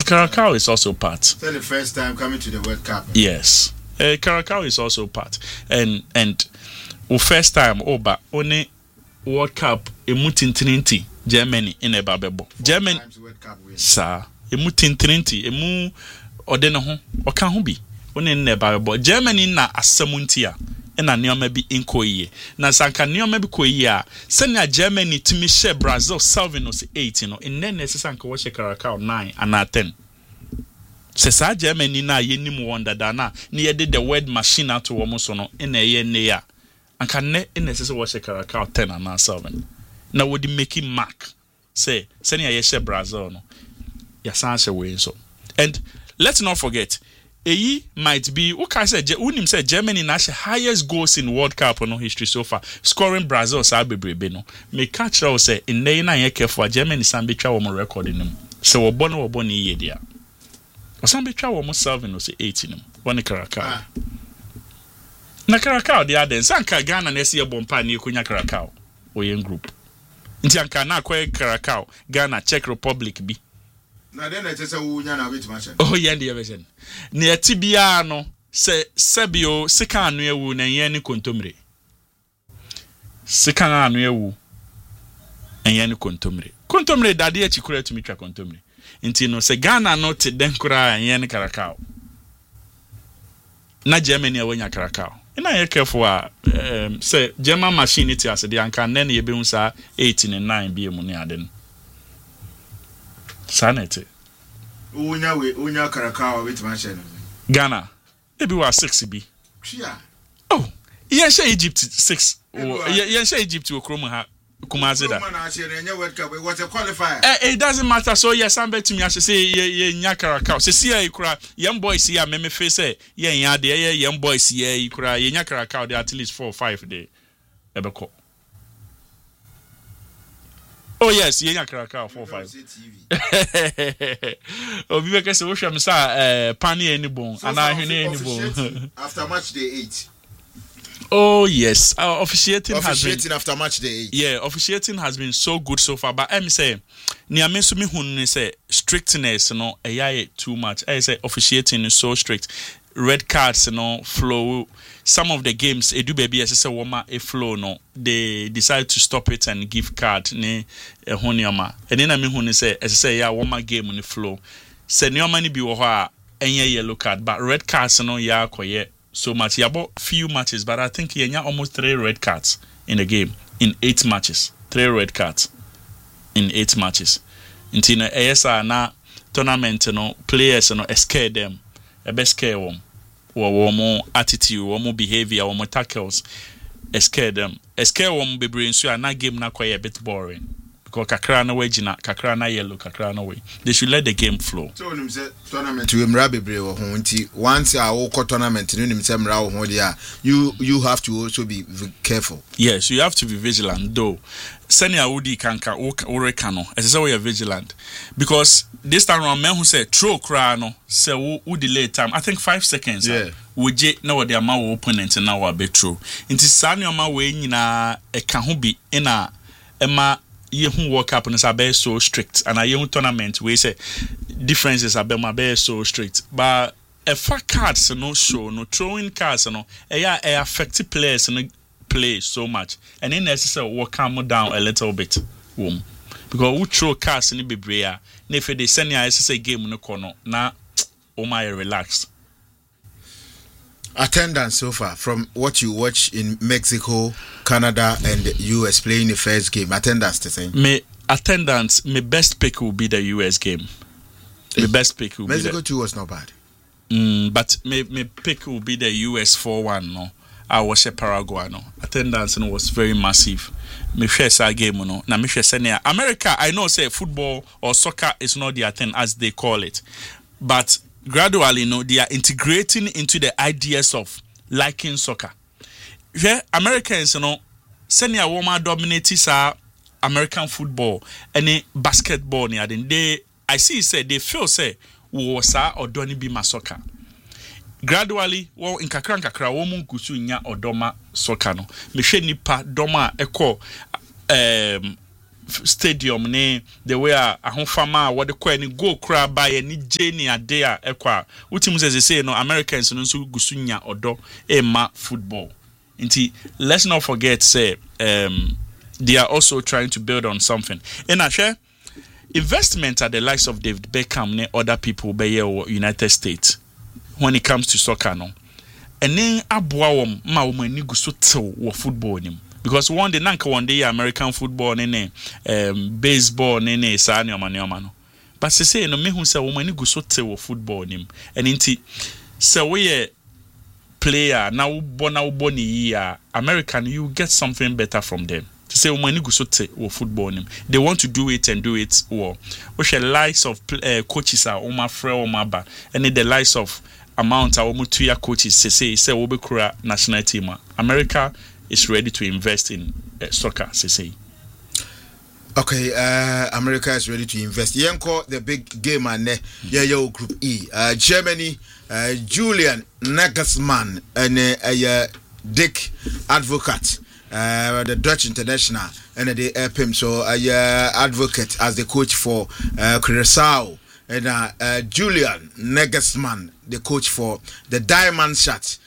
Caracau is also part. So the first time coming to the World Cup. Yes. Caracau is also part. And first time over only World Cup emutintinti Germany in a babebo. Germany sir emutintinti emu odena ho oka ho bi oni in a babebo. Germany na asamuntia na neoma bi inkoye na sanka neoma bi koye a senya Germany timi share Brazil 7 or 8 no in then sanka wo share Caracau 9 and 10. Sesa Germany na yenim wonder da na ye did the word machine out to wo so no in a ye ne ya anka ne in sesa wo share Caracau 10 and 7 na wo di making mark say senya ye share Brazil no ya sanse we so. And let's not forget Eyi might be okay say unim say Germany na highest goals in World Cup no history so far, scoring Brazil sa bebrebe no. Me catch out say in na ye careful Germany san betwa wo record nim. So wo bone ye dia. O san betwa wo 7 or 8 nim. One Caracau. Na Caracau dia den san ka Ghana na se bompa na ekunya Caracau. Oyen group. Nti anka na akwa Caracau, Ghana, Czech Republic bi. Na den na tese wo nya na bit machine. Oh yeah the version. Ne atibia no se sebio sika anu ewu na yen ni kontomre. Sika anu ewu yen ni kontomre. Kontomre dade e chikura tumi twa kontomre. Nti no se Ghana no te den kura yen ni Caracau. Na Germany awanya Caracau. Ina ye careful say German machine it as the anka nen ye be hu sa 8 and 9 bi emu ne ade no. Sanity. Unya Caracau with machine. Ghana. Maybe we are 6 bi. Yeah. Oh, yen say Egypt 6. Yen say Egypt will chrome ha Kumasi da. What's a qualifier? It doesn't matter. So yes, I'm betting me. I should say ye nya Caracau. Se see you cry. Young boys here, me face say ye nya de young boys here you cry. Ye nya Caracau there at least 4 or 5 day. Ebeko. Oh yes, ye nya Caracau 4 or 5. Oh, we make say we sham say pani any bon ana hwene any bon. After match day 8. Oh yes, officiating has been after match day 8. Yeah, officiating has been so good so far. But me say, ni amenso me hunu say strictness no too much. I say officiating is so strict. Red cards flow. Some of the games edu baby as say woma e flow no. They decide to stop it and give card ne honiama. And then me hunu say as say woma game ni flow. Say nioma ni bi wo ho a enye yellow card, but red cards koye so much. He about few matches, but I think he had almost 3 red cards in a game in 8 matches. 3 red cards in 8 matches. Intina ASA na tournament players scare them. A best scare them. Or more attitude, or more behavior, or more tackles. Scare them. Scare them be brain so na game na quite a bit boring. Because kakra na way jina, kakra na yellow, kakra na way. They should let the game flow. So when say tournament to mrabe bre wo ho nti once a wo tournament no nim say mra wo ho dia you have to also be careful. Yes, you have to be vigilant though. Senior Udi kanka oreka no. Ese say we are vigilant because this time around men who say throw kra no say wo delay time. I think 5 seconds. Yeah. We je na wo dia ma wo opponent na wo betro. Nti sa ne ma we nyina e ka ho bi na ema Yehu World Cup is a so strict, and a young tournament we say differences are be so strict. But a fat cards no show, no throwing cards no, affect players and play so much, and then necessarily will calm down a little bit. Because we throw cards in the bibria, if they send ya say game no corner, na my relaxed. Attendance so far from what you watch in Mexico, Canada, and the US playing the first game. Attendance the same. My best pick will be the US game. My best pick will Mexico be Mexico too was not bad. But my pick will be the US 4-1. No, I was a Paraguay. No, attendance was very massive. Me share sa game no. Na me share senior America. I know say football or soccer is not their thing as they call it, but gradually, they are integrating into the ideas of liking soccer. Yeah, Americans, senior woman dominates American football and basketball. I see say they feel say was or don't be my soccer. Gradually, in kakra woman kusu nya odoma soccer no. Me she nipa doma eko stadium ne the way ahofama what the kwa ni go kra by ni jeni ade a ekwa utim say no Americans no so gusunya odo ma football nti let's not forget say they are also trying to build on something and I share investment at the likes of David Beckham ne other people by United States when it comes to soccer no and then aboa wom ma wo mani gu so tew wo football nim because one day American football ne baseball ne sa ne omanioma no but say no me hu say wo mani gu so tew wo football nim and nti say we player na wo bo ni yi American you get something better from them to say wo mani gu so tew wo football nim they want to do it and do it well we share likes of coaches are o ma frɛ o ma ba and the likes of amount our mutuya coaches say we be national team. America is ready to invest in soccer say. Okay, America is ready to invest. Yanko the big game and Group E. Germany, Julian Nagelsmann and Dick Advocat, the Dutch international, and the EPIM so Advocate as the coach for Curaçao. And Julian Nagelsmann, the coach for the Diamond Shot.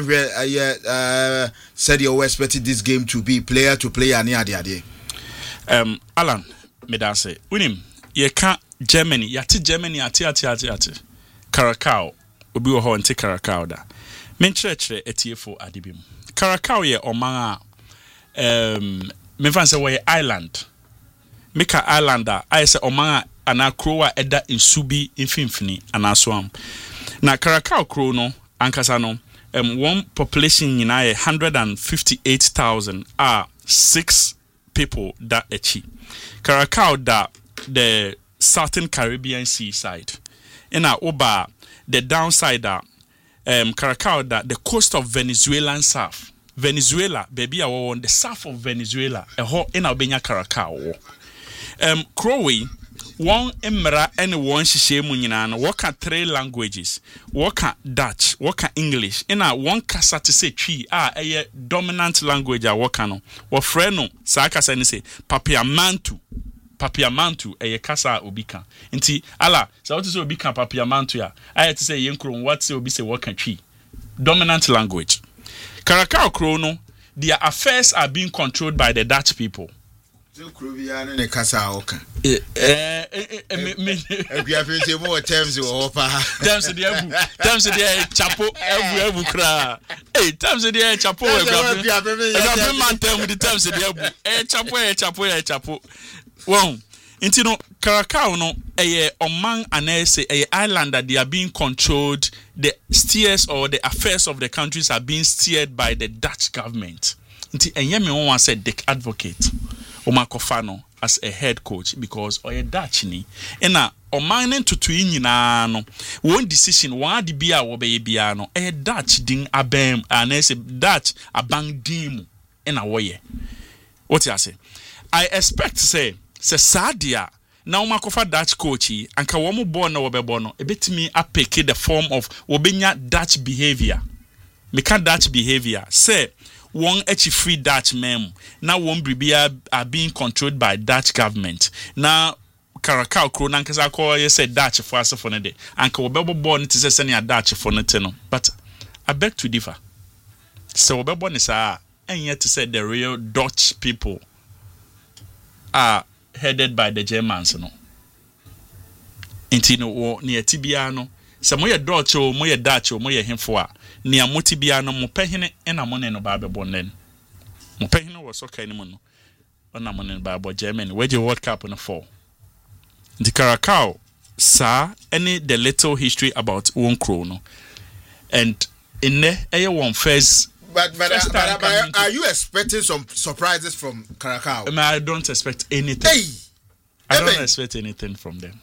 Said you were expecting this game to be player to player near the idea. Alan, me da say, unim, ye can't Germany, yati Germany, ati. Caracao, obi wo ho nte Caracao da. Men chere etiefo adibim. Caracao ye omanga me fan say we island. Meka islander, I say omanga ana krowa eda insubi infimfini anaswam na Caracao kro no ankasa no one population nyina 158,000 are 6 people that echi Caracao da the southern Caribbean seaside ina oba the downside da Caracao da the coast of Venezuelan south Venezuela baby are on the south of Venezuela eho ina obenya Caracao Crowe one emra and one shishe munyina no waka 3 languages waka Dutch waka English ina one kasa to say twi a dominant language a waka no wo frɛ no saa kasa ni say papiamantu kasa obika nti ala so what is obika papiamantu ya I to say yenkro what say obi say waka twi dominant language Caracao kro no their affairs are being controlled by the Dutch people. Kruviana ne kasa oka me more terms o pa terms the chapo ebu kra terms the chapo ebu man term the terms the ebu chapo wow inti no Caracao no oman anese islander they are being controlled the steers or the affairs of the countries are being steered by the Dutch government inti enye me won say Dick Advocate Omakofano as a head coach because oye Dutch ni ena oman ntutu nyina no one decision one de bia wo be bia no Dutch din abem anese Dutch abang dim ena woye what you say I expect say sadia na Omakofa Dutch coach anka wo mo born na wo be born no ebetimi apeke the form of obenya Dutch behavior meka Dutch behavior say one free Dutch mem now one bribia are being controlled by Dutch government now Caracao kro na nkasa call you say Dutch for us for day anka obebo born it say send Dutch for no but I beg to differ so obebo ni sa and yet to say the real Dutch people are headed by the Germans no intino wo ni etibia no se moye Dutch o moye Dutch o moye hemfo a ni amotibia no mo pehene ena mo ne no ba be bonnen mo pehene wo soccer ni mo no ona mo ne ba bo Germany we je World Cup no 4 the Caracao sa any the little history about one crow no and in there one first but are you expecting some surprises from Caracao? I don't expect anything. I don't expect anything from them.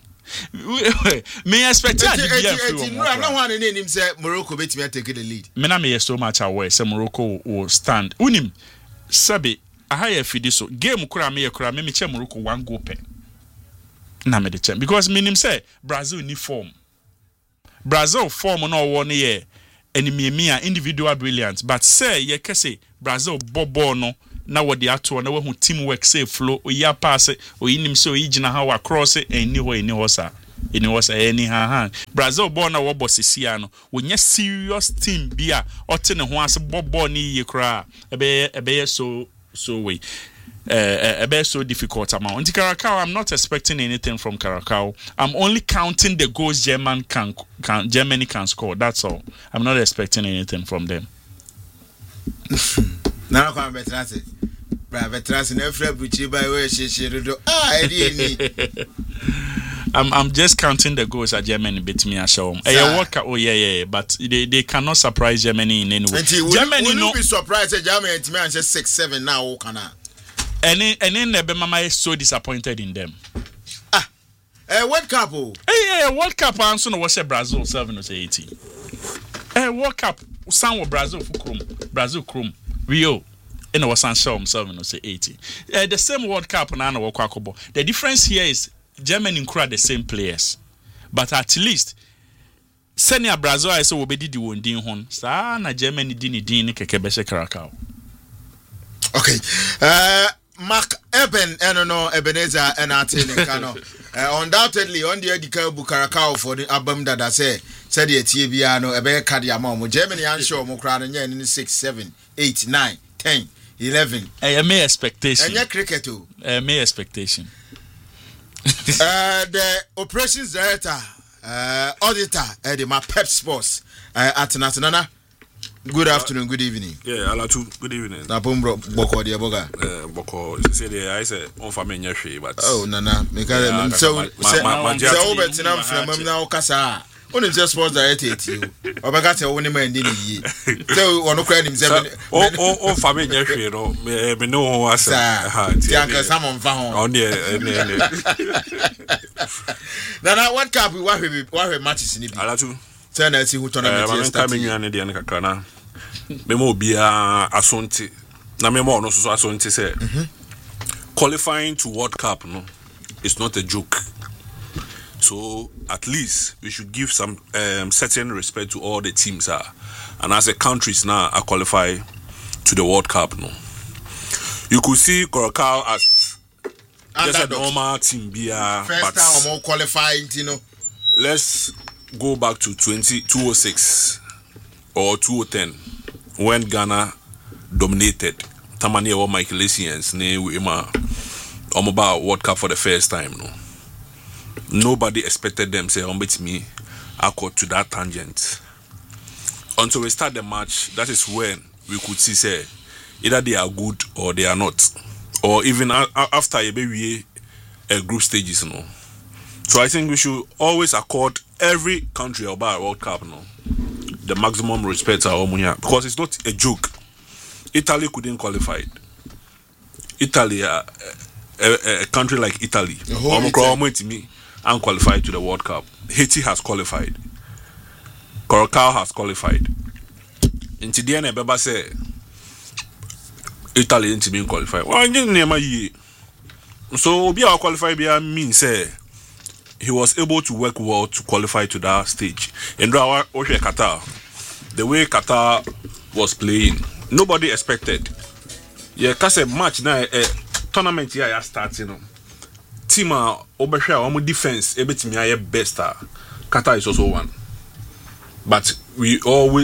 Me expect no one in him say Morocco bet me take the lead. Me na me so much aware say Morocco will stand. Unim sabi ahaya fidi so game kura me che Morocco 1 goal pe. Na me the champ because minim say Brazil ni form. Brazil form no one year enemy individual brilliance but say ye kese Brazil bobo no na wodi ato na wahu teamwork say flow oyi pass oyi nim say oyi gina ha wa cross eni ho sa any ha Brazil born na wo bosisia no wonya serious team bia ote ne ho ase bobbo ni ye kra ebe so way so difficult amount. Caracao, I'm not expecting anything from Caracao. I'm only counting the goals Germany can score. That's all. I'm not expecting anything from them. Now I'm veteran. I'm just counting the goals that Germany beat me at home. Oh yeah, but they cannot surprise Germany in any way. Germany will be surprised that Germany team and just 6-7 now. And then Mama is so disappointed in them. World Cup. World Cup. I'm so no watch Brazil 7-80. World Cup. Some of Brazil Chrome. Rio. And was San Show 7-80. The same World Cup now no Wakobo. The difference here is Germany include the same players, but at least senior Brazil I say obedi di wondin hon. Sa na Germany di ni keke be Caracao. Okay. Mark Eben Ebenezer and Artin Kano. Undoubtedly on the Edika Caracao for the album that I said the Tibiano Ebe Kadiamo Germany and show Mokran in 6, 7, 8, 9, 10, 11. May expectation. And your cricket too. May expectation. The operations director, auditor, my Pep Sports at Natanana. Good afternoon, good evening. Yeah, Alatu, good evening. Na Bombro Boko dia boga. Boko say I say on family nyahwe but oh nana because so obetina from na okasa oni just sports director you obaka say woni man dey yi so ono kra nim say on family nyahwe no me no ho asa ha ti anka samon fa ho on dey nana what cup we wa matches ni bi Alatu say na si hu tournament start me nwane dey kakra na memo bia asonte na memo no so asonte say qualifying to World Cup no it's not a joke, so at least we should give some certain respect to all the teams and as the countries now are qualified to the World Cup no you could see Curacao as just a normal team bia first time more qualifying let's go back to 2006 or 2010 when Ghana dominated Tamani or Michael Essien ne we about World Cup for the first time no. Nobody expected them say beat me accord to that tangent. Until we start the match, that is when we could see say either they are good or they are not. Or even after a group stages no. So I think we should always accord every country about World Cup no the maximum respect because it's not a joke. Italy couldn't qualify. Italy, a country like Italy, unqualified to the World Cup. Haiti has qualified. Curacao has qualified. In Tidiane Beba say Italy ain't being qualified. So be our qualified means say he was able to work well to qualify to that stage. And Qatar, the way Qatar was playing, nobody expected. Yeah, cause a match now, tournament here starting. Team obesha defense, everything best. Qatar is also one, but we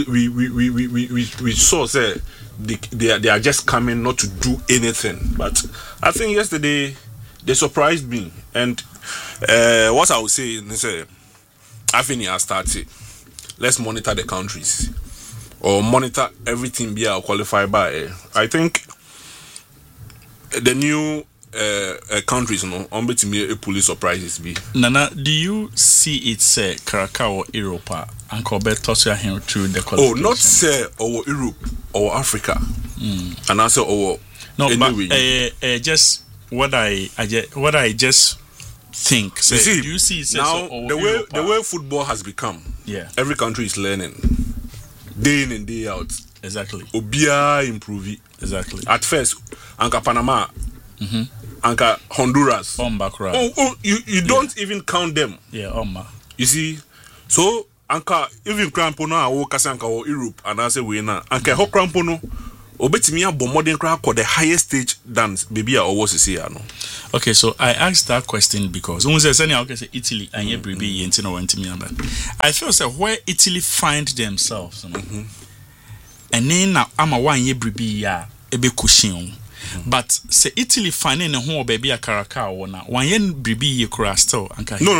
saw say they are just coming not to do anything. But I think yesterday they surprised me, and what I would say is I think it has started. Let's monitor the countries or monitor everything be qualified by. I think the new countries, a police surprises be. Nana, do you see it say Curacao or Europa and Colbert here through the qualification? Oh, not say or Europe or Africa, and answer or no, anyway. But just what I just think. So, you see, do you see now the way football has become? Yeah, every country is learning day in and day out. Exactly. Obia improve. Exactly. At first, Anka Panama, Anka Honduras. You don't even count them. Yeah, you see, so Anka even Crampono or Kasanka or Europe and I say we na Anka Ho Crampono obetimi abo modern crack for the highest stage than baby or was see no. Okay, so I asked that question because when say Italy and ye bribi yenti no want me about. I feel say where Italy find themselves, and then now I'm a one ye bribi ya ebe kushin. But say Italy finding a home baby a Caracao na one yen bribi ye kura still anka. No.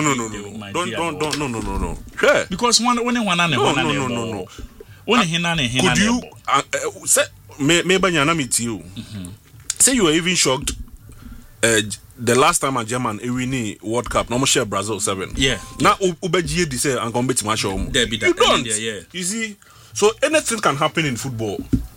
Sure. Because one and one and no. One hinane hinane. Could you say maybe yana meet you? Say you were even shocked. The last time a German win World Cup, no more share Brazil 7. Yeah. Now Ubeji this and come to match home. You don't. Yeah. You see, so anything can happen in football.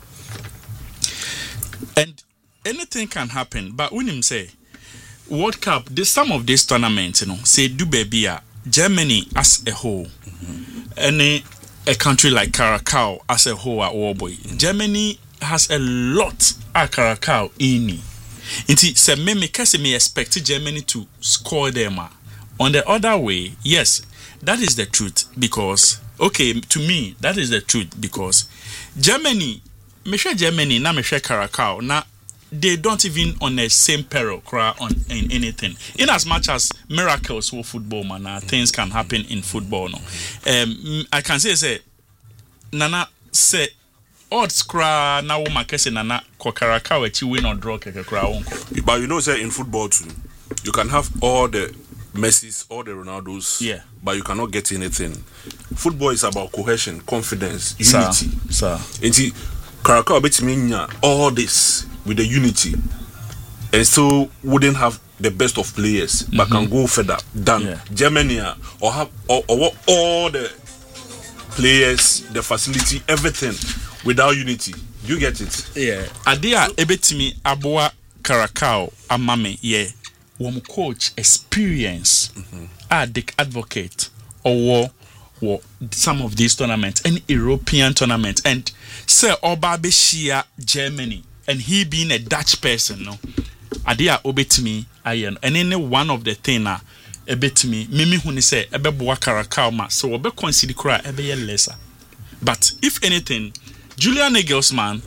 And anything can happen, but when him say World Cup, some of these tournaments, say do baby Germany as a whole, any a country like Caracao as a whole, boy. Germany has a lot of Caracao in. Inti se me kase me expect Germany to score them. On the other way, yes, that is the truth because to me that is the truth because Germany na me share Caracao na they don't even on the same peril in anything. In as much as miracles for football man, things can happen in football. No, I can say Nana say. Odds cry now makese nana ko Caracao echi win or draw keke cry onko. But you know say in football too, you can have all the Messis, all the Ronaldos, but you cannot get anything. Football is about cohesion, confidence, unity. Sir. Enti Caracao betiminya all this with the unity, and so wouldn't have the best of players, but can go further than Germany or have or all the players, the facility, everything. Without unity, you get it. Yeah. Adia ebetimi aboa Caracao amame wom coach experience advocate or some of these tournaments and European tournaments and say Oba Beshia Germany and he being a Dutch person no Adia obetimi ayen and any one of the thing na ebetimi mimi huni say ebeboa Caracao ma so obe consider cry ebe lesser. But if anything Julian Nagelsmann,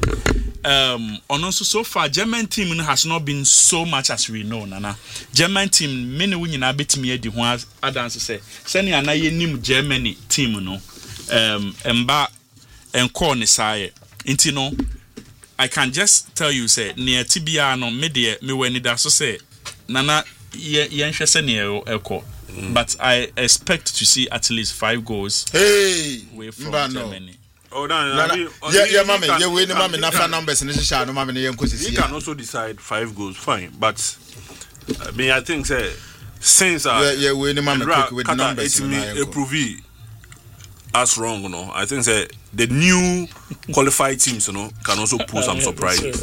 so far German team has not been so much as we know. Nana German team many win na bit me di ho adanse say sani ana ye nim Germany team no emba enko ne saye nti no I can just tell you say near tibia no me de me wani da so say nana ye nhwe se ne eko but I expect to see at least 5 goals away from Germany. Oh, no, mommy, you win, mommy, enough numbers in this no mommy, you can also decide 5 goals, fine. But I think since win, mommy, with numbers, it prove us wrong, I think the new qualified teams, can also pull some surprises.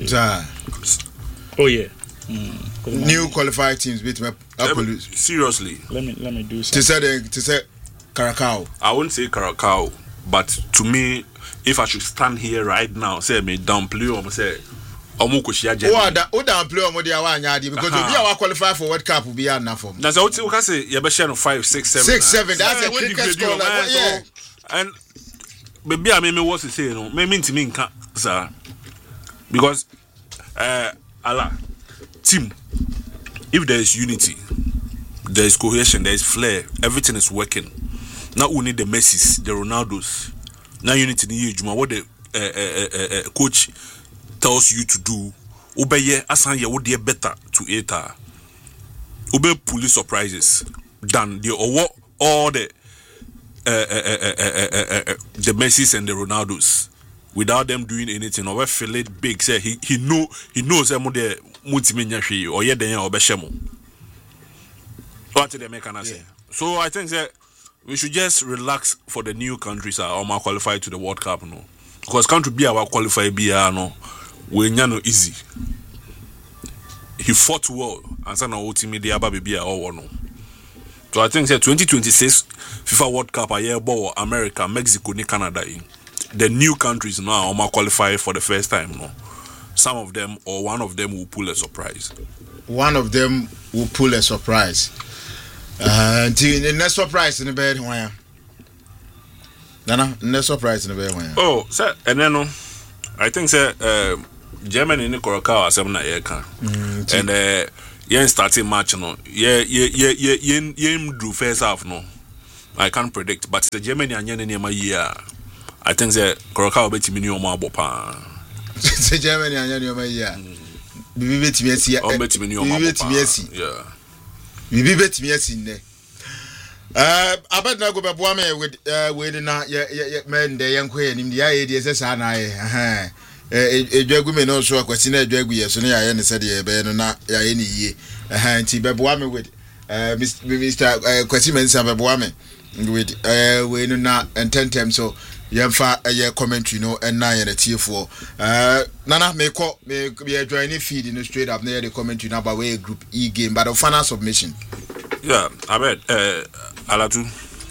Oh yeah. New qualified teams beat me. Seriously. Let me do something. To say Caracao. I wouldn't say Caracao. But to me, if I should stand here right now, say me downplay or say Omukushia Germany. Oh, downplay or Modiawanyadi because we are qualified for World Cup will be enough for. That's what you can say. You're better 5, 6, 7. 6, 7. That's a cricket score. And maybe I mean what to say. No, maybe to me, sir, because Allah team. If there is unity, there is cohesion, there is flair, everything is working. Now we need the Messis, the Ronaldos. Now you need to know what the coach tells you to do. Obey asanya what they better to eta. Obey police surprises than the all the Messis and the Ronaldos without them doing anything. Or feel it big. Say he knows them the multimania she or yet then or beshemo. What did they make an say? So I think that we should just relax for the new countries that are qualified to the World Cup, no. Because country be our qualified be no, we no easy. He fought well, and so now ultimately be our no. So I think that 2026 FIFA World Cup a year about America, Mexico, ni Canada. The new countries now are qualified for the first time, no. Some of them or one of them will pull a surprise. One of them will pull a surprise. The next surprise in the bed, Nana, next surprise in the bed. Oh, sir, and then I think say Germany in Coracao as na yeka. And yen starting match no. Yen do first half no. I can't predict, but the Germany and yen my year. I think say Coracao bet me omo abopa. The Germany and yen my year. Bibi bet me asi. O bet me omo abopa. Yeah. Bibi bet me asi ne. Abad na go beboa me with na men de yenko anim dia ye de sesa na ye. Edwagu me no so akwasi na edwagu ye so na ya ne sede ye be no na ya ye ni yie nti beboa me with Mr. Kwasi Mensa beboa me with we no na ententem so yemfa ye commentary no na ye na tiefo nana me join feed no straight up na the commentary na ba we group E game but the final submission. Yeah, I bet Alatu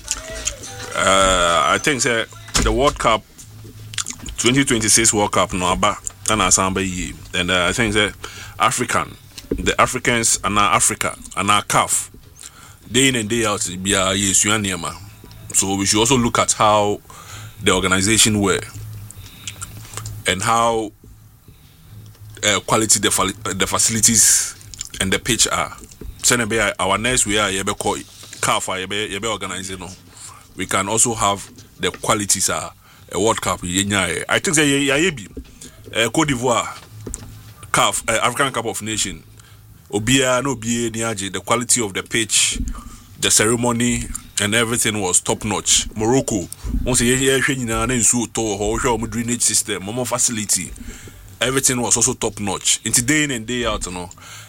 I think say the World Cup 2026 World Cup no aba and asamba yi and I think the Africans and Africa and our CAF day in and day out be a yesuaniama. So we should also look at how the organization were and how quality the facilities and the pitch are. Send be our next we are yebe call CAF yebe organizing no. We can also have the qualities are a World Cup. I think say Cote d'Ivoire CAF African Cup of Nations. Obia no be niaje. The quality of the pitch, the ceremony, and everything was top notch. Morocco, once drainage system, more facility, everything was also top notch. Into day in and day out, you know.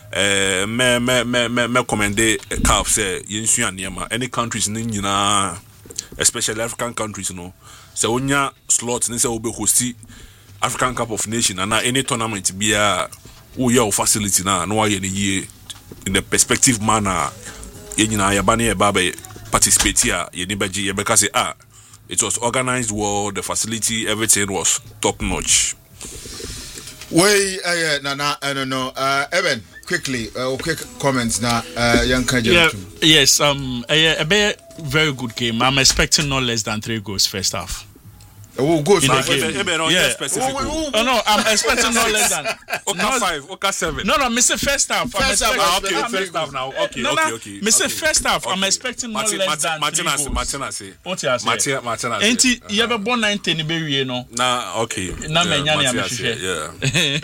Me commend CAF say any countries in especially African countries, you know. So when you slots, they say we be hosti African Cup of Nations and any tournament be a your facility na no in the perspective manner. Yabani Babe participate here. Because say it was organized well, the facility, everything was top notch. Way Nana, I don't know. Evan, quickly, quick comments now. Young Yes, a very good game. I'm expecting no less than 3 goals first half. Oh, good. Yeah. No, I'm expecting no less than 5, 7. No, Mr. First half. First half now. Okay. Mr. First half, I'm expecting no less than 3 goals. What you say? Martina. Ain't you ever born 19 in Berry, no? Nah, okay. Na menyani yeah.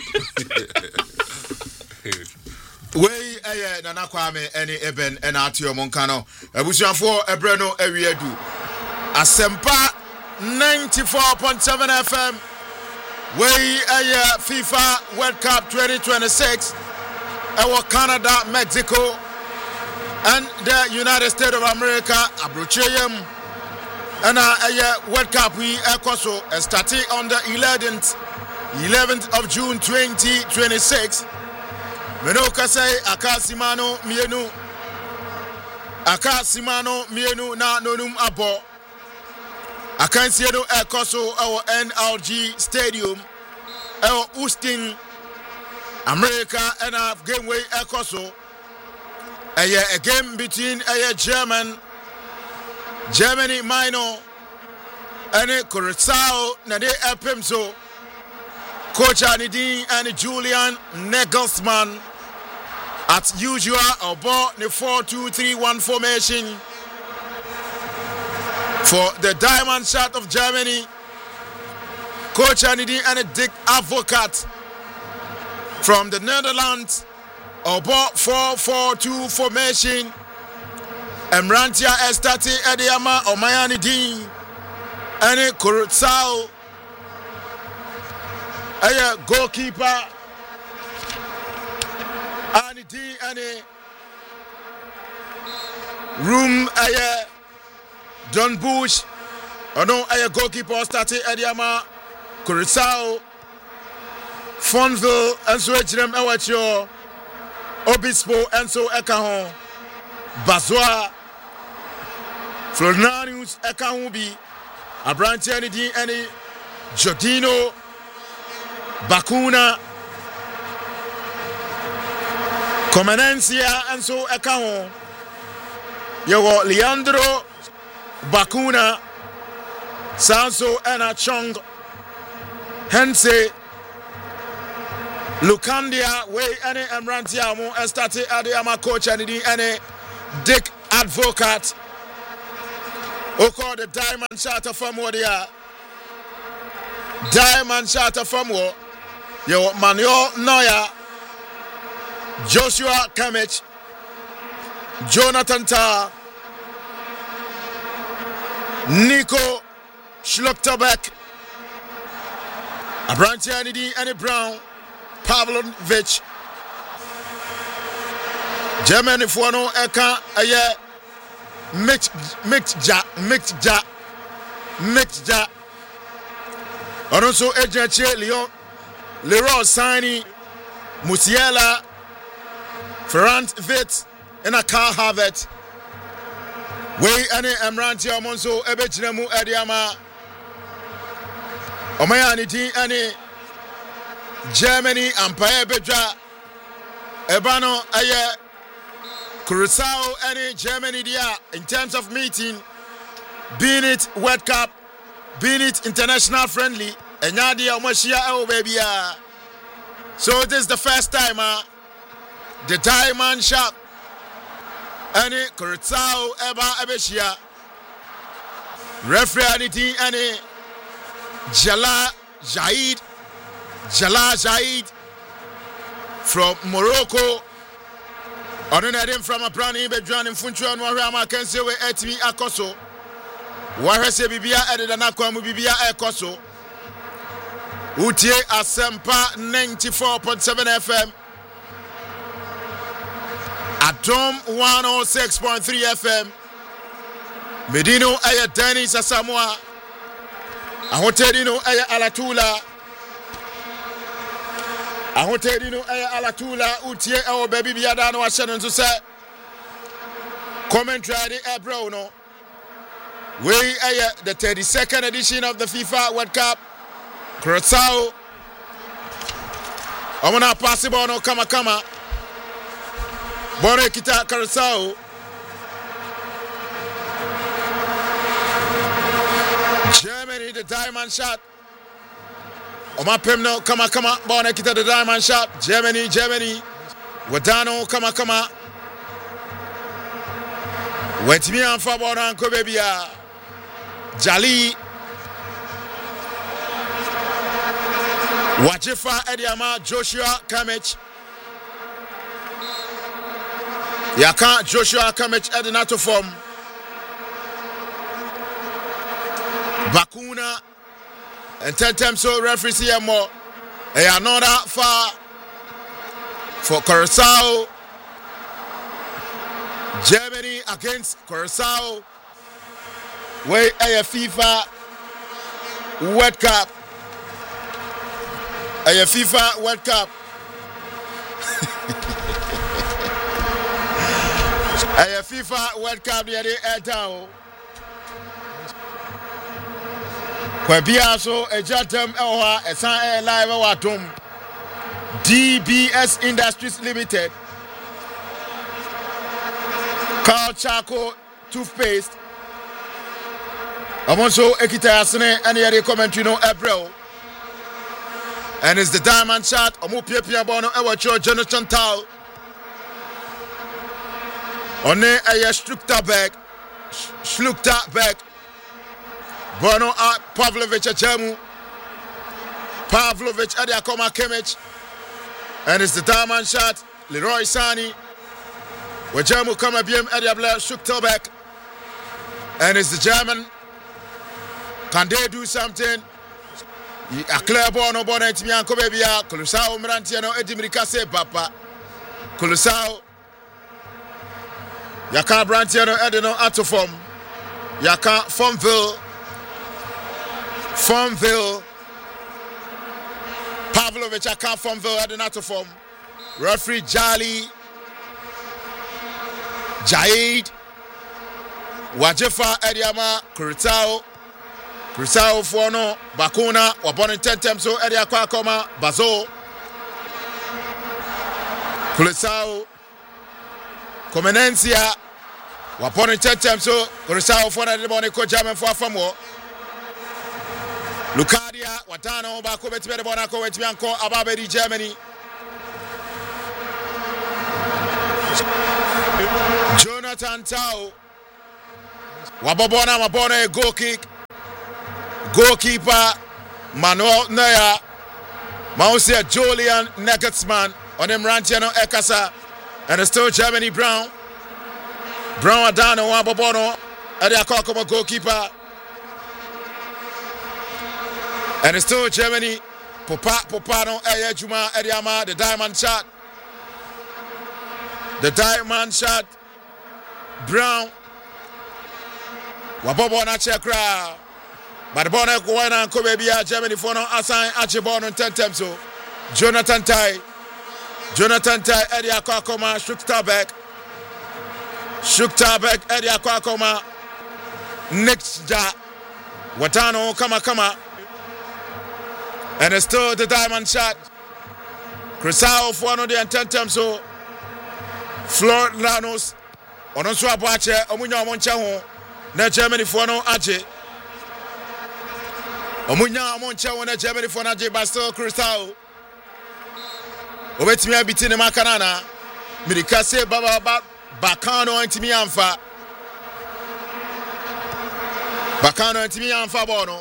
Way Nana Kwame any Eben and Artio Moncano. Abusianfo Ebreno Ewiedu. Asempa 94.7 FM. Way FIFA World Cup 2026. Our Canada, Mexico, and the United States of America. Abrocheyem. And World Cup we also starting on the 11th of June 2026. Menoka say Akasimano mienu na nonum abo. Akansieno ekoso our NRG Stadium. Our Austin, America and Gameway ekoso. A game between Germany minor and Curacao Nade Epimso. Coach Anidin and Julian Nagelsmann as usual about the 4-2-3-1 formation for the Diamond Shot of Germany. Coach Anidin and Dick Advocat from the Netherlands about 4-4-2 formation. Emrantia Estati Ediama Omayani Dean and Curacao. Goalkeeper and D and room Don Bush. No goalkeeper started Ediama Curacao Fonville and so Ejrem Ewacho Obispo and so Ekahon Bazoa Flornanius Ekahubi Abrantiani D and Jodino Bakuna Comanencia and so Ekahon Yogo Leandro Bakuna Sanso and Chong Hense Lucandia, way any Emrantiamo, and started Adiama coach and any Dick Advocate. Who called the Diamond Charter from Wodia? Diamond Charter from Wo. Yo, Manuel Neuer, Joshua Kimmich, Jonathan Tah, Nico Schlotterbeck, Abrantianidi and Brown, Pavlovic, Germany Fuano Eka, Aye, Mixja, and also Ejache Lyon, Leroy Sani, Musiala, Ferrand Vitz, and a car Harvard. Way any Emranti Amonso, Ebejinamu Ediama, Omayaniti, any Germany, Empire Bedra, Ebano, Aye, Curacao, any Germany, dia, in terms of meeting, being it World Cup, being it international friendly, and Nadia Omashia, oh baby. So this is the first time, the Diamond Shop, any Curacao, Eba Ebeshia, referee, any Jala Jaid from Morocco. On an from a brand new bedroom in Funchu and Warama can say we etmi akoso. Warese Bibia added an aquamu Bibia Ekoso. Utie Asempa 94.7 FM. Atom 106.3 FM. Medino Aya Dennis Asamoah. Ahotedino Aya Alatula. Ahotedino Aya Alatula. Utie our baby Biadano Ashanon to say. Commentary Ebrono. We are the 32nd edition of the FIFA World Cup. Curacao. I'm gonna pass it on Kama. Bore kita Curacao. Germany, the diamond shot. Oma Pemno, Kama. Bore kita the diamond shot. Germany. Wadano, Kama. Wetimi anfa bona anko bebia. Jali Wajifa Ediama Joshua Kimmich Yaka Joshua Kimmich Edinato form Bakuna and 10 times so referee CMO another far for Curacao. Germany against Curacao. Way a FIFA World Cup. A FIFA World Cup. A FIFA World Cup near the Etao. Kwabiaso a Jatam Ewa a San Live Watum DBS Industries Limited. Carl Chaco toothpaste. I'm also Ekita and the commentary no April. And it's the diamond shot. I'm Pia Bono Ewacho Jonathan Tah. On a Schlotterbeck. Bono Pavlovic Jamu. Pavlovic Adiakoma Kimmich. And it's the diamond shot. Leroy Sani. Wajamu Kama BM Adiabla Schlotterbeck. And it's the German. Can they do something? A clear bono bonnet me uncle baby. Curacao Mrantiano Edimrica say papa. Curacao Yaka Brantiano Edino Atoform. Yaka Farmville. Pavlovic Yaka Farmville Edinatoform. Referee Jaid Wajifa Ediama Curacao Fuano Bakuna Wabon 10 times so Edia Kwakoma Bazo Curacao Comenencia Wabon 10 times so Curacao Fuana de Bonico German for Famo Lucadia Watano Bako Betibere Bonaco Wetianco Ababedi Germany Jonathan Tao. Wababona a goal kick. Goalkeeper Manuel Neuer. Mausia Julian Nagelsmann on him Rantiano Ekasa. And it's still Germany Brown. Brown Adano Wababono. And they are called goalkeeper. And it's still Germany. Popano Juma Ediama, the diamond shot. The diamond shot. Brown. Wababona Chekra. But the Bonnet Goana and Kobebia, Germany for no assign Archibald on 10 times. So Jonathan Tai, Eddie Akakoma, Shuktabek, Eddie Akakoma, next Ja, Watano, Kama. And it's still the diamond shot. Crisao for no 10 times. So Flor Lanos, Onoswa Bache, Omunya Monchaho, na Germany for no Ache. Omunya Amoncha wona Germany for Naje Basel Crystal. Obetimi abiti ne makanana. Mirika se baba Bakano antimi amfa. Bakano antimi amfa bono.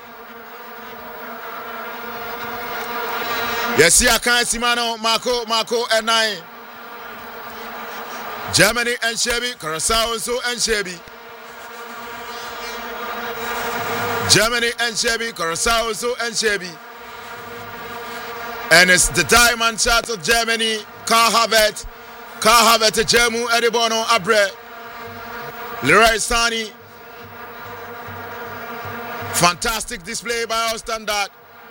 Yesi akan simano Marco and Germany and Shebi, Curaçao so and Shebi. Germany and Shebi, Curaçao and Shebi. And it's the diamond shot of Germany. Karl Havertz, Jemu Edibono Abre. Leroy Sani. Fantastic display by our standard.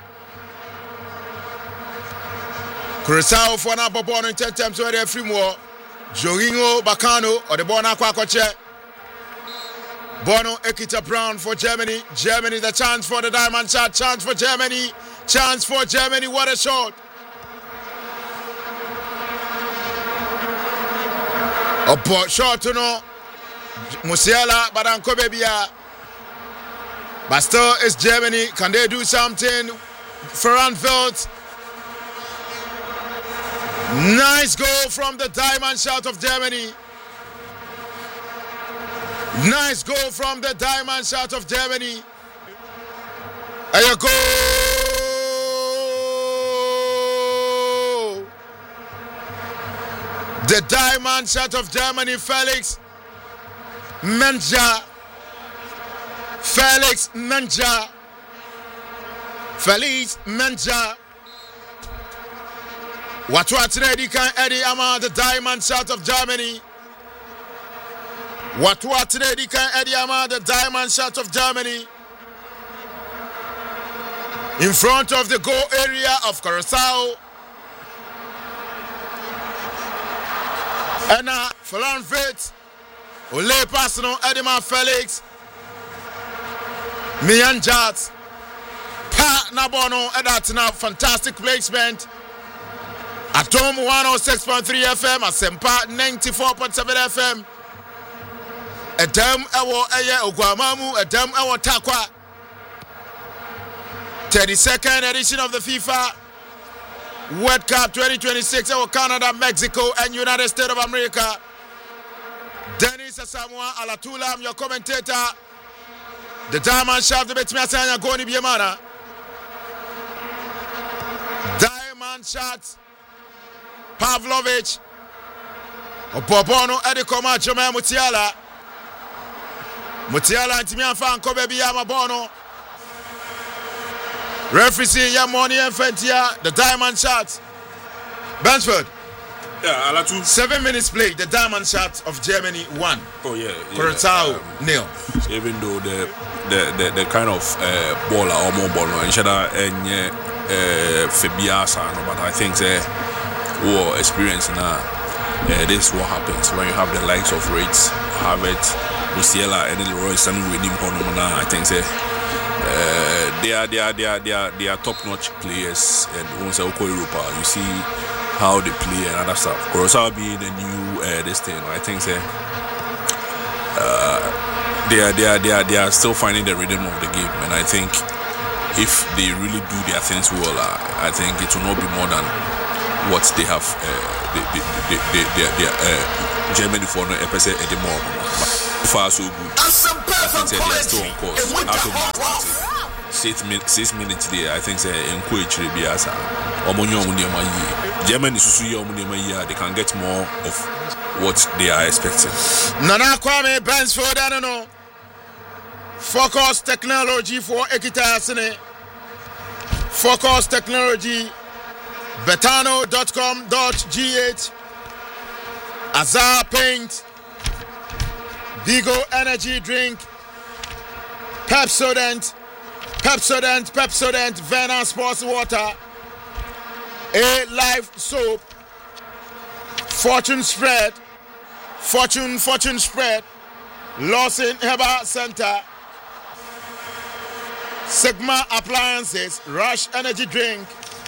Curaçao for an Bobono in 10 times where they're free more. Jorginho Bacano or the Bona Kwakoche. Bono Ekita Brown for Germany. Germany, the chance for the diamond shot. Chance for Germany. What a shot. A shot to no. Musiala, Badanko Bebia. But still, it's Germany. Can they do something? Ferran Wirtz. Nice goal from the diamond shot of Germany. Nice goal from the diamond shot of Germany. And you go. The diamond shot of Germany, Felix Menja. What's ready can Eddie Ama, the diamond shot of Germany. What ready can Eddie Ama, the diamond shot of Germany. In front of the goal area of Curaçao. And Ferran Wirtz, Ole Pasano, Edema Felix, Mian Jats, Pa Nabono, and that's now fantastic placement. Atom 106.3 FM, Asempa 94.7 FM. Edem Ewo Eye Ogwamamu, Edem Ewo Takwa. 32nd edition of the FIFA World Cup 2026 over Canada, Mexico, and United States of America. Dennis Asamoah Alatula, I'm your commentator. The diamond shaft, the Betmia Sanya Goni Biemana. Diamond shots. Pavlovich. Opobono Edikoma Jome Mutiala. Mutiala and Timian Fan Kobe Biyama Bono. Referee Yamoni and Fentia, the diamond shot. Bansford. Yeah, Alatu. 7 minutes played, the diamond shot of Germany won. Oh yeah. Curaçao nil. Even though the kind of baller or more baller and Shada and Fabiasa, but I think war experience now. This is what happens when you have the likes of Rates, Havertz, Musiala, and Leroy Sané with him. I think they are top-notch players, and once I go Europa, you see how they play and other stuff. Curaçao being the new this thing, I think they are still finding the rhythm of the game, and I think if they really do their things well, I think it will not be more than what they have Germany for no episode at the moment. But far so good. I think they are still on course. After 6 minutes there, I think they encourage Biasa. Germany they can get more of what they are expecting. Nana Kwame Bensford, I don't know. Focus technology for Ekitasine. Focus technology. Betano.com.gh. Azar Paint. Bigo Energy Drink. Pepsodent, Verna Sports Water, A Life Soap, Fortune Spread, Lawson Herbal Center, Sigma Appliances, Rush Energy Drink,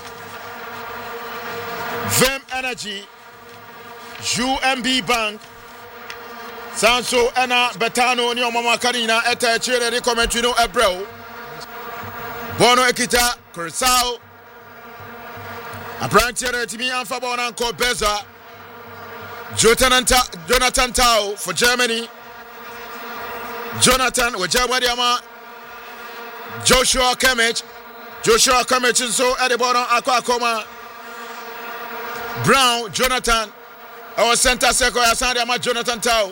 Vim Energy, UMB Bank, Sanso Ena Betano Nyo Mama Karina Eta Chere de Commentino Ebreu Bono Ekita Kursao Abrantiere Timi Anfabona Ko Beza Jonathan Tao for Germany. Jonathan Wajawadiama Joshua Kimmich so Edebono Aquacoma Brown Jonathan our center circle Asandi Jonathan Tao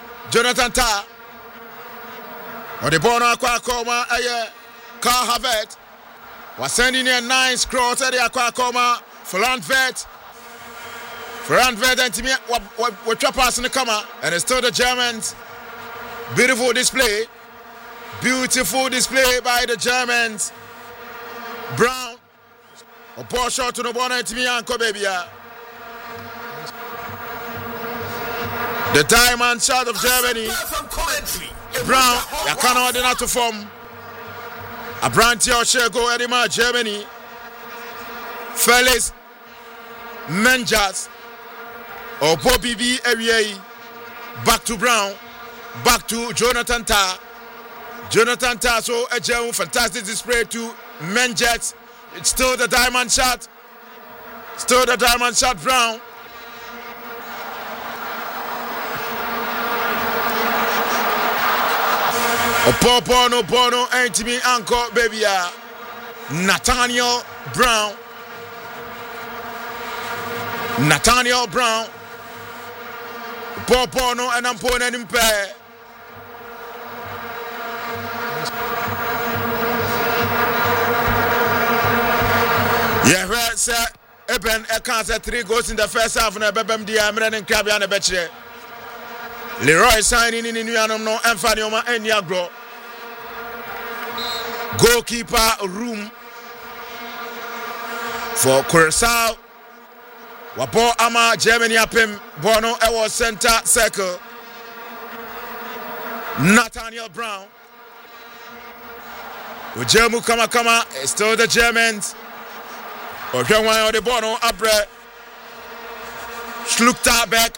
or the Bono Aquacoma Carl Havet was sending a nice cross at the Aquacoma Ferrand Vet and Timmy what trappers in the comma and it's still the Germans. Beautiful display by the Germans. Brown a ball shot to the bonnet to me and Kobebia. The diamond shot of Germany. Brown, you cannot not to form. A branch or go Edema, Germany. Felix Menjas or Bobby B. Area. Back to Brown. Back to Jonathan Tah. So a gem, fantastic display to Menjas. It's still the diamond shot. Brown. Bono, Antimi, Uncle, baby, Nathaniel Brown, Bono, and Ampona Nimpe. Yeah, sir, Eben, a cancer 3 goals in the first half, and a Bebem Diamond and Krabian Betche. Leroy signing in Nuanum no Enfanioma and Yagro. Goalkeeper room for Curacao. Wapo Ama Germany apem Bono Ewo center circle. Nathaniel Brown. Ujemu Kama still the Germans. Ojewan the Bono Abre. Schlukterbeck.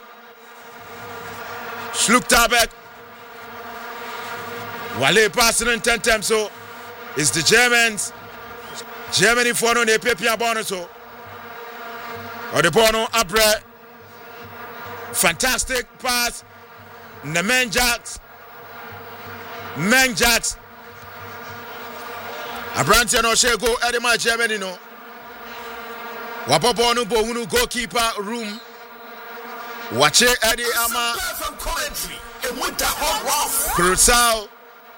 Wale passing in 10 times, so it's the Germans. Germany for no ne pepia bonuso. Or the Bono Abre. Fantastic pass. The Menjats. Abrantia no shego Edema Germany no. Wapobono Bohunu goalkeeper room. Watch it, Eddie Ama. Curacao.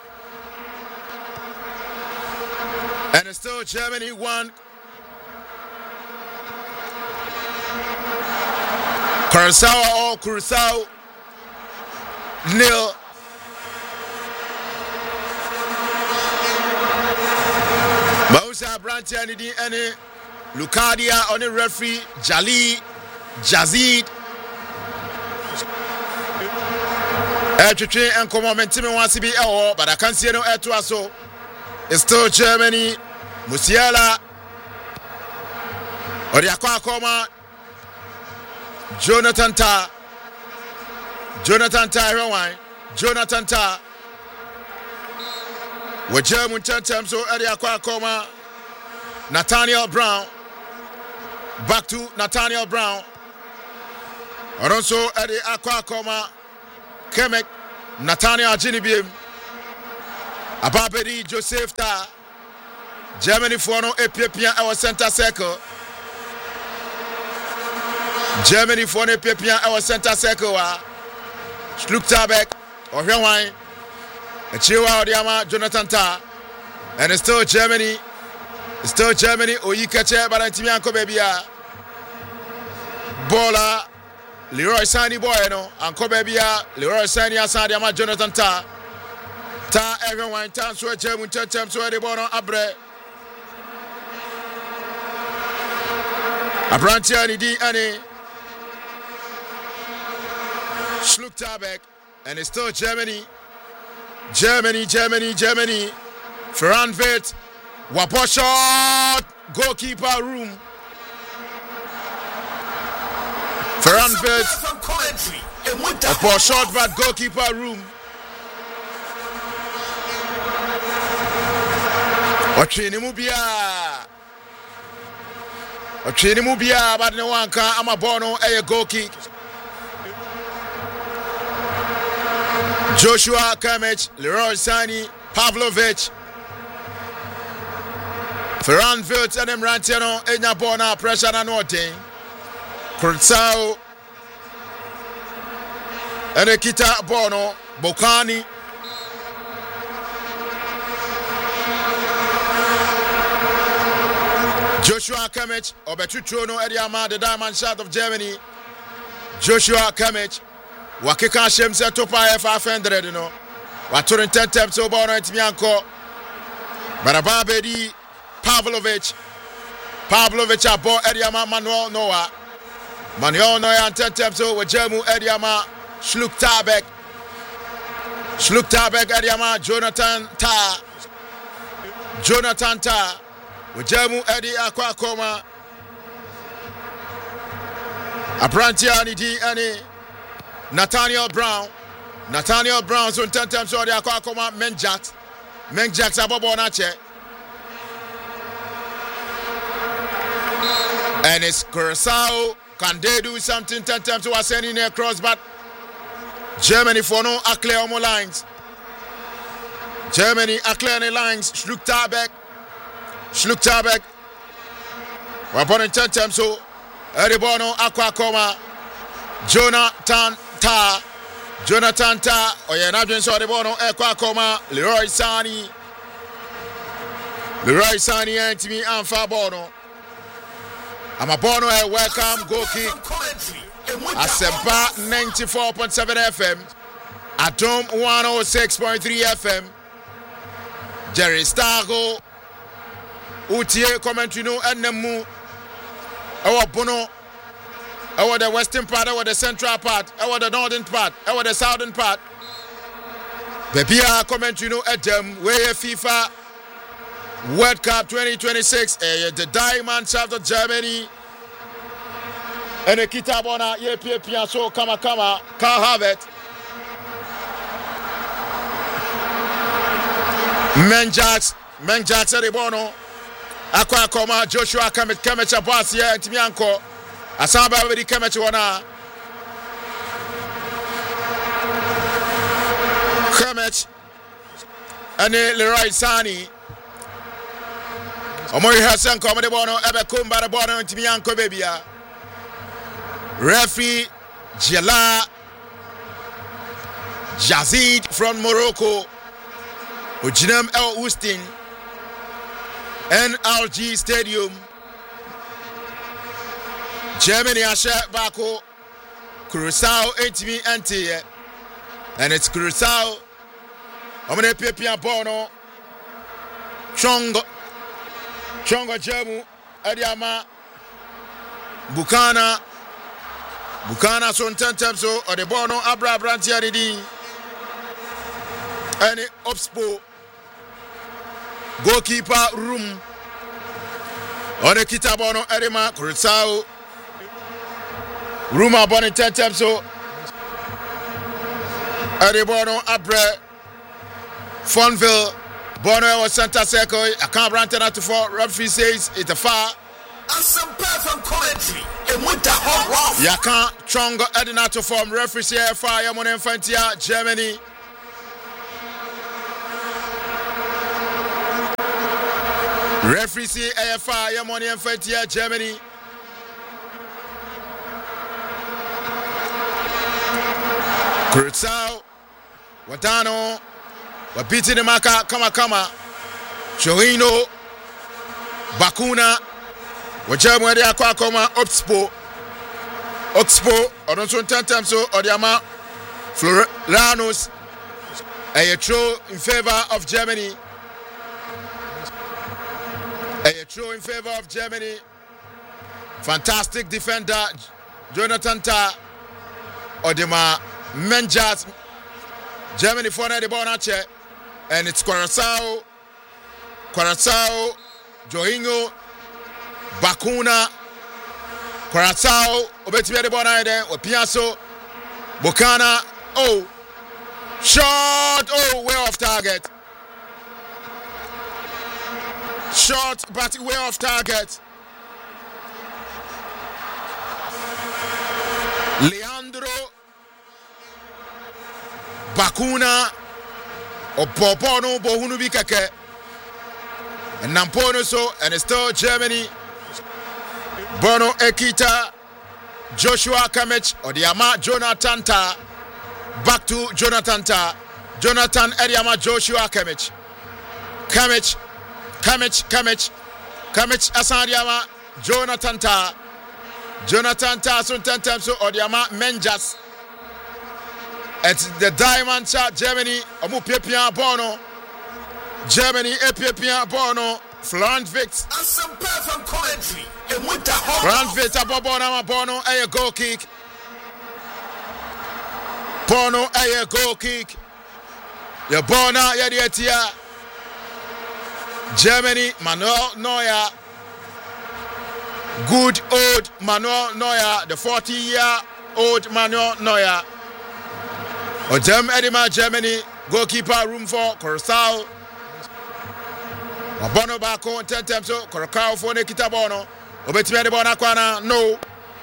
And it's still Germany 1. Curacao 0. Mausa Brantia any Lucadia on the referee Jazid. Train and comment team wants to be but I can't see no air to us. So it's still Germany. Musiala or the Aquacoma. Jonathan Tah. With German 10 times so at the Aquacoma. Nathaniel Brown. Back to Nathaniel Brown. Oronso Eddie Aqua Koma Kemek Nathaniel Jinibim Ababedi Joseph Ta Germany for no Epipia our center circle. Germany for no Epipia our center circle. Sluktabek or Hawai. Chiwa Odiama Jonathan Ta. And it's still Germany. It's still Germany. Oyikache Barantimianko Bebia. Bola. Leroy Sani Boyano. Anko Bebia. Leroy Sani Asadiama Jonathan Ta. Ta everyone. Tan so German Tentem so the Bono Abre. Abrantiani Di Annie. Sluktabek. And it's still Germany. Germany. Ferran Vit. Wapo shot. Goalkeeper room. Ferran Vit. Wapo shot but goalkeeper room. Ochini Mubia. But no one can. I'm a bono. A goal kick. Joshua Kimmich, Leroy Sani, Pavlovic, Ferran Vit and Emrantiano, Enya Bona, pressure and nothing. Kurtzao, and Ekita Bono, Bokani. Joshua Kimmich, Obetuchono Ediama, the diamond shot of Germany. Joshua Kimmich. Wakika Shemse Topa F500 no. Waturin 10 times over on Timianko. Barababedi Pavlovic abo Ediama Manuel Noah. Manuel Noah and 10 times over Jemu Ediama Sluktabek Ediama Jonathan Ta. Jemu Edi Aqua Koma. Abrantiani Di Annie. Nathaniel Brown so 10 times so they are called Menjax abobo nache. And it's Curacao. Can they do something 10 times so are sending across but Germany for no clear on lines. Germany clear on the lines. Sluktabek we're born in 10 times so Eribono Aqua Koma Jonathan Ta oye na dwen so de bono ekwa koma Leroy Sani antimi amfa bono ama bono a welcome goal kick Asempa 94.7 FM Atom 106.3 FM Jerry Stargo utie commentary no enemu ewo bono over the western part, over the central part, over the northern part, over the southern part. Bebia commentary no at them where FIFA World Cup 2026, the diamond shaft of Germany. And the Kitabona, Pia so kama can't have it. Menjax Eribono, Aqua Koma, Joshua Kimmich Abasia, and Timianko. Asaba already came at Wana. Kimmich and Leroy Sani. Omori Hassan come the bono, Ebekum by the bono, and Timianko Bebia. Referee Yazid from Morocco. Ujinem El Oustin. NRG Stadium. Germany Asha Bako Curacao HB anti and it's Curacao. I'm gonna Pepia Bono Chongo Jemu Adiama Bukana son 10 times so or the Bono Abra Brantiadi and Obspo goalkeeper room on the Kitabono Edema Curacao. Ruma born in 10 times so Aribono Abre Fonville Bono was center circle. I can't run to 4. Referee says it's a foul. And some perfect commentary. Yaka Chongo Edinato from referee CFI Yamon Infantia, Germany. Referee CFI Yamon Infantia, Germany. Kurtzau, Watano, Wapiti de Maka, Kama, Chorino, Bakuna, Wajamu de Aquacoma, Oxpo, or don't so 10 times so, or the Ama, Floranos, a throw in favor of Germany. A throw in favor of Germany. Fantastic defender, Jonathan Tah, Odema Menjas. Germany for the ball at and it's Corazao, Jorginho, Bakuna, Corazao, Obetibia de Bonade, Opiaso, Bocana, shot, way off target. Shot, but way off target. Leandro Bakuna Opopono Bohunu Bikake and Nampono so and it's still Germany. Bono Ekita, Joshua Kimmich, Odiama Jonathan Tah. Back to Jonathan Tah. Jonathan Ediama Joshua Kimmich. Kimmich Asadiama Jonathan Tah. Jonathan Tah so 10 times so Odiama Menjas. It's the Diamond Shot Germany. Omu Pepia Bono. Germany Epia Bono. Florent Vix. And some perfect commentary. Florent Vix Abobona Bono a goal kick. Bono a goal kick. Ya Bona Yadiatia. Germany Manuel Neuer. Good old Manuel Neuer, the 40-year-old Manuel Neuer. Odem Edima Germany, goalkeeper room for Corazao. Bono Bako 10 times so Corazao for Nikita Bono. Obetimia de Bona Kwana, no.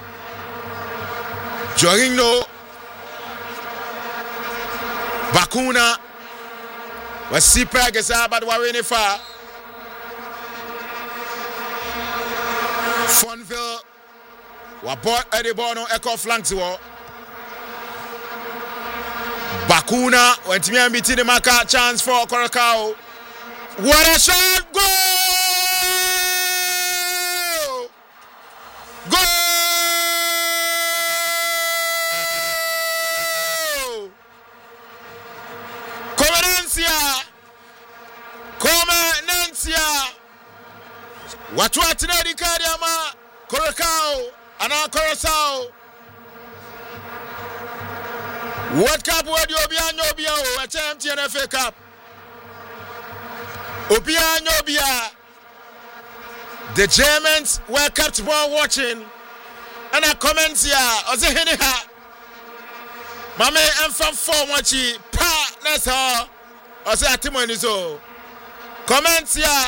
Jorginho. Bakuna. Wasipa Gesa but Wawini Fa. Fonville. Wabot Edibono Echo Flanks war. Bakuna went to me and beating the Maka chance for Corazao. What a shot! Goal! Goal! Comenancia! Watu atinadi kadiama Corazao ana Corazao. World Cup word Obia Nyobia o MTN FA Cup. Obia Nyobia. The Germans were kept on watching. And I comment here. Oze heniha. Mame emfam form wachi pa nesa. Oze atimoni so. Comment here.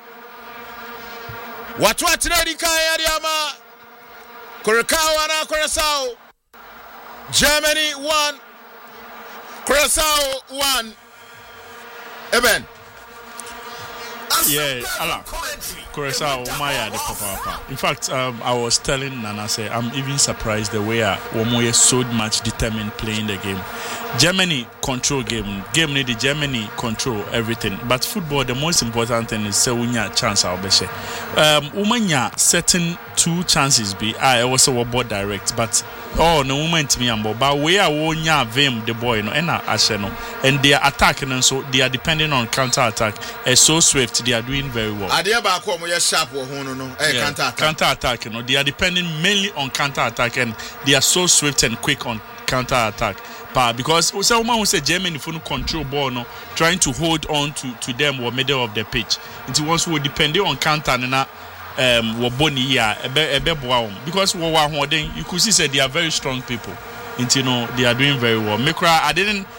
Watu atinadi kaya diama. Corazao ana Corazao. Germany 1. Corazao 1. Amen. Yeah, Allah. Corazao, Maya, the papa. In fact, I was telling Nana, say I'm even surprised the way Womoye so much determined playing the game. Germany control game. Game need the Germany control everything. But football, the most important thing is say we need chance. I'll be sure. Umanya certain 2 chances be. I also bought direct, but no moment me ambo. But we are wonya vim the boy no ena asheno, and they are attacking and so they are depending on counter attack. So swift, they are doing very well. Adia ba ko mo ye sharp wo hono no. Counter attack, you know, they are depending mainly on counter attack, and they are so swift and quick on counter attack. Because someone who say Germany for no control ball no trying to hold on to them or middle of the pitch. It was who depending on counter and boni here because you could see say they are very strong people. And you know they are doing very well. I didn't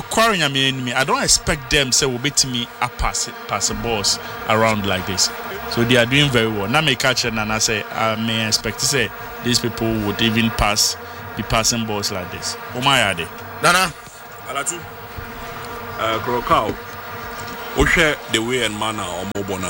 I don't expect them say will beat me a pass the balls around like this. So they are doing very well. Now me catch and I say I may expect to say these people would even be passing balls like this. Umayade. Nana. Alatu. Krokao. Oshe the way and manner or mobona.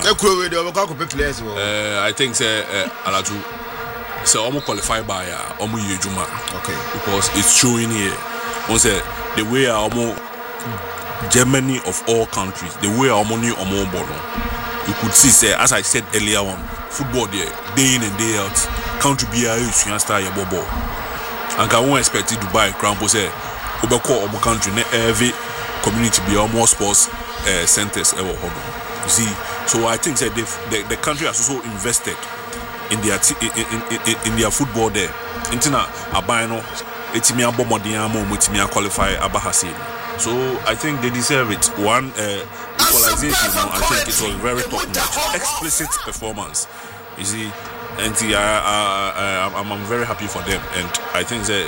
I think say Alatu. So almost qualified by Omu Yejuma. Okay. Because it's showing here. On say the way almost Germany of all countries, the way our money or more bono. You could see, say, as I said earlier on, football there, day in and day out, country be a huge star your bobo. And I won't expect Dubai, Crampo say, Ubako or country, every community be more sports centers ever. You see, so I think that the country has also invested in their football there. Intina Abano, Etimia Bomodiamo, Mutimia qualify Abahasin. So I think they deserve it. One equalization, I think it was very top-notch, explicit performance. You see, and I'm very happy for them. And I think that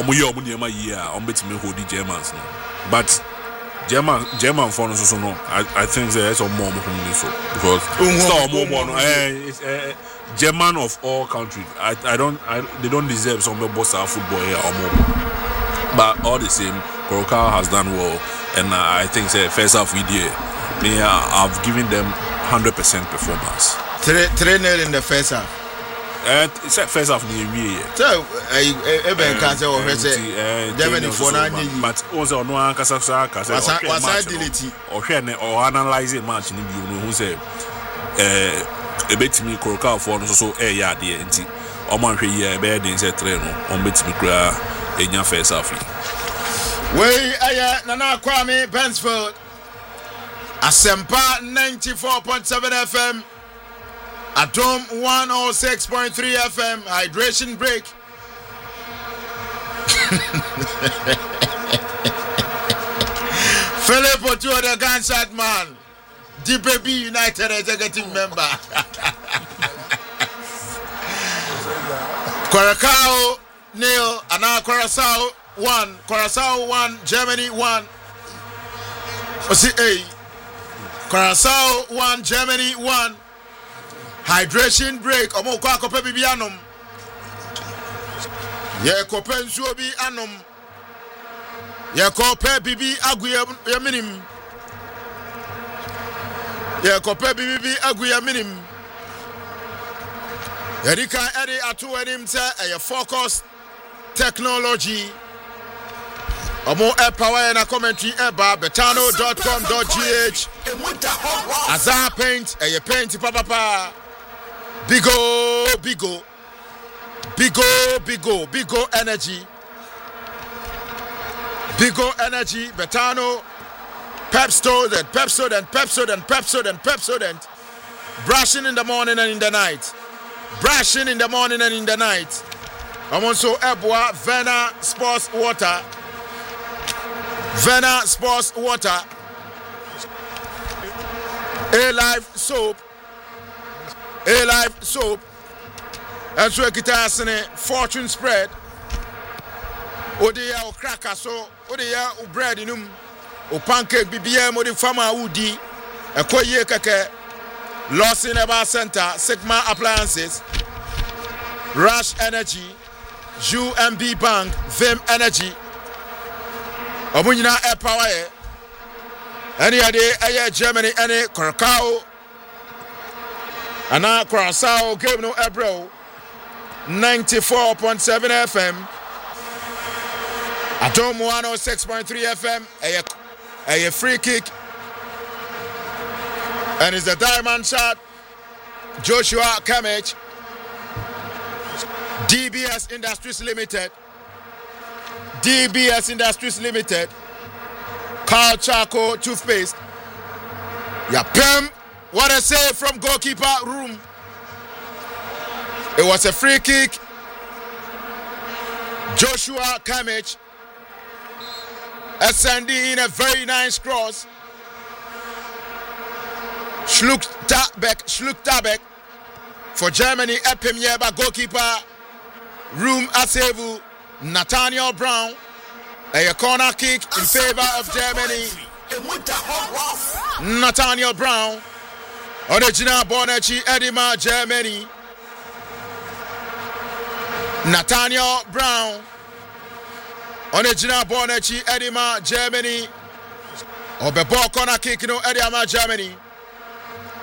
Germans, but German fans also know. I think there's some more so because it's German of all countries. They don't deserve some boss football here or more. But all the same, Korokao has done well, and I think the first half we did, I've given them 100% performance. 3-0 in the first half. It's first half the year. So, can say Germany for but also no one can say or analyzing match in the who say a bit me Korokao for so yeah the anti or man here bed in say train on bit me cry in your first half. Way Nana Kwame Bensfield Asempa 94.7 FM Atom 106.3 FM hydration break. Philip Otuo the gunshot man, DPB United executive member. Korokao nil, Ana Curaçao 1, Curaçao 1, Germany 1. Curaçao 1, Germany 1. Hydration break. Omo kwa kope bibi anom. Ye kope nsuo bi anom. Ye kope bibi agu ya minim. Ye kope bibi agu ya minim. Erika eri atu enim se a focus technology. Omo power na commentary eba betano.com.gh. Azar paint a paint papa. Bigo energy. Bigo energy, Betano, Pepsodent. Brushing in the morning and in the night. I'm also Ebwa Vena Sports Water. A-Life soap. And so kita fortune spread. Odeya o cracker so odeya o bread inum o pancake BBM o the farmer udi ekoye keke Lawson Eba Center Sigma Appliances Rush Energy UMB Bank Vim Energy Omunyina Air Power any ade aye Germany any Korokao Ana Curaçao game no Ebro 94.7 FM Atom 106.3 FM a free kick and it's a diamond shot Joshua Kimmich DBS Industries Limited Carl Charcoal toothpaste Yapem. What I say from goalkeeper room. It was a free kick. Joshua Kimmich sending in a very nice cross. Schluktabek for Germany. Epim Yeba goalkeeper room Asevu Nathaniel Brown. A corner kick in favor of Germany. Nathaniel Brown. Original Bonachi Edima Germany. Nathaniel Brown. Original Bonachi Edima Germany. Obebo corner kick no Edima Germany.